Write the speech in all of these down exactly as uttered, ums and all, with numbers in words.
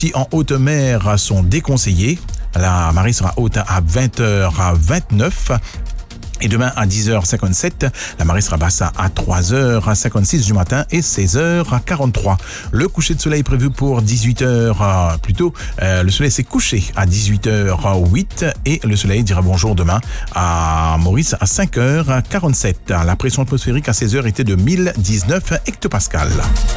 en haute mer sont déconseillés. La marée sera haute à vingt heures vingt-neuf. Et demain à dix heures cinquante-sept, la marée sera basse à trois heures cinquante-six du matin et seize heures quarante-trois. Le coucher de soleil prévu pour dix-huit heures, plutôt, euh, le soleil s'est couché à dix-huit heures huit et le soleil dira bonjour demain à Maurice à cinq heures quarante-sept. La pression atmosphérique à seize heures était de mille dix-neuf hectopascales.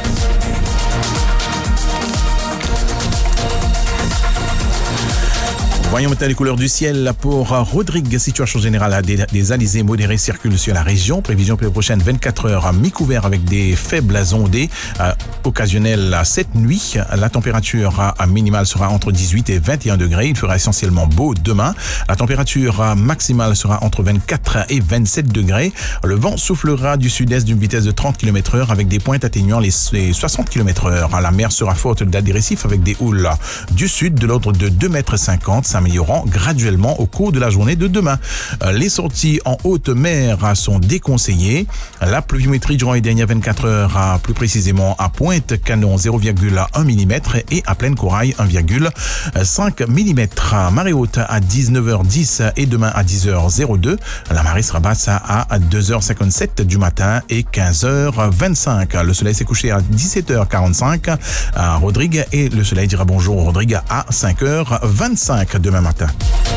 Voyons maintenant les couleurs du ciel pour Rodrigue. Situation générale, des, des alizés modérés circulent sur la région. Prévision pour les prochaines vingt-quatre heures, mi-couvert avec des faibles ondées euh, occasionnelles cette nuit. La température minimale sera entre dix-huit et vingt et un degrés. Il fera essentiellement beau demain. La température maximale sera entre vingt-quatre et vingt-sept degrés. Le vent soufflera du sud-est d'une vitesse de trente kilomètres heure avec des pointes atteignant les soixante kilomètres heure. La mer sera forte au-delà des récifs avec des houles du sud de l'ordre de deux mètres cinquante. S'améliorant graduellement au cours de la journée de demain. Les sorties en haute mer sont déconseillées. La pluviométrie durant les dernières vingt-quatre heures, plus précisément à Pointe-Canon zéro virgule un millimètre et à Pleine Corail un virgule cinq millimètres. Marée haute à dix-neuf heures dix et demain à dix heures deux. La marée sera basse à deux heures cinquante-sept du matin et quinze heures vingt-cinq. Le soleil s'est couché à dix-sept heures quarante-cinq à Rodrigue et le soleil dira bonjour Rodrigue à cinq heures vingt-cinq demain matin.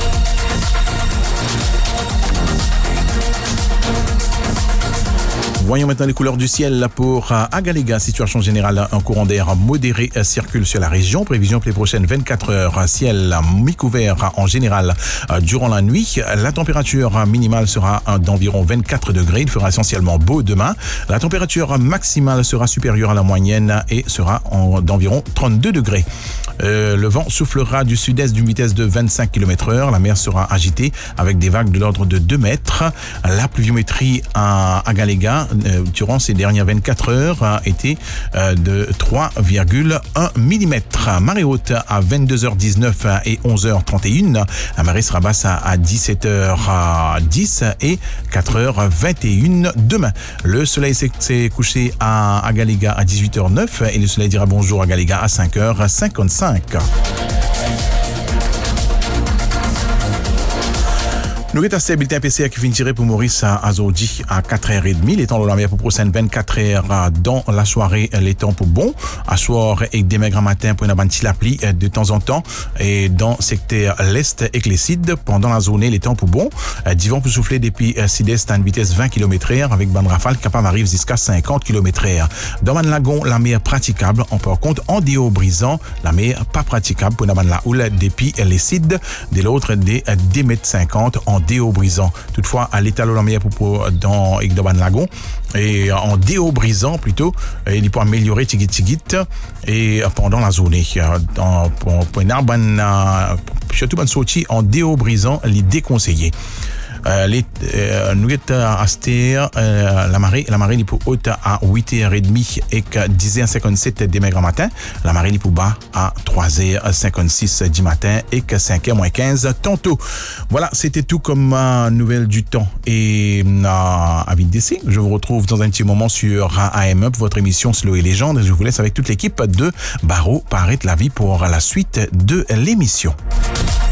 Voyons maintenant les couleurs du ciel pour Agaléga. Situation générale, un courant d'air modéré circule sur la région. Prévision pour les prochaines vingt-quatre heures, ciel mi-couvert en général durant la nuit. La température minimale sera d'environ vingt-quatre degrés. Il fera essentiellement beau demain. La température maximale sera supérieure à la moyenne et sera d'environ trente-deux degrés. Euh, le vent soufflera du sud-est d'une vitesse de vingt-cinq kilomètres heure. La mer sera agitée avec des vagues de l'ordre de deux mètres. La pluviométrie à Agaléga euh, durant ces dernières vingt-quatre heures a été euh, de trois virgule un millimètres. Marée haute à vingt-deux heures dix-neuf et onze heures trente et un. La marée sera basse à, à dix-sept heures dix et quatre heures vingt et un demain. Le soleil s'est, s'est couché à Agaléga à dix-huit heures neuf et le soleil dira bonjour à Agaléga à cinq heures cinquante-cinq. Nous avons un bulletin P C A qui finit tiré pour Maurice à Azodi à quatre heures trente. Les temps de la mer pour prochaine vingt-quatre heures dans la soirée, les temps pour bon. À soir et des maigres matin pour une abandie la pluie de temps en temps. Et dans le secteur l'est et les cides, pendant la journée, les temps pour bon. Divan pour souffler depuis sud-est à une vitesse vingt kilomètres heure avec bande rafale capable d'arriver jusqu'à cinquante kilomètres heure. Dans Man Lagon, la mer praticable. On peut compte en déo brisant, la mer pas praticable pour une bande la houle depuis les cides. De l'autre, des deux mètres cinquante en déo brisant. Toutefois, à l'état de la mer pour dans Igdoban Lagon et en déo brisant plutôt, il peut améliorer tigit tigit et pendant la journée. Dans, pour, pour une arbre, surtout bonne sortie en déo brisant, les déconseillés. Euh, les, euh, nous sommes à Astér, euh, la marée, la marée est pour haute à huit heures trente et que dix heures cinquante-sept du matin. La marée est pour bas à trois heures cinquante-six du matin et que cinq heures moins quinze tantôt. Voilà, c'était tout comme euh, nouvelle du temps et euh, à Vite D C. Je vous retrouve dans un petit moment sur A M Up, votre émission Slow et Légende. Je vous laisse avec toute l'équipe de Barreau Paraît la vie pour la suite de l'émission.